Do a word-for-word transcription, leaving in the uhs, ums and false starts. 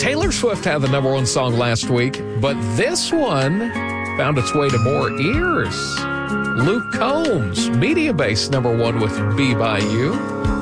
Taylor Swift had the number one song last week, but this one found its way to more ears. Luke Combs, Media Base number one with Be By You.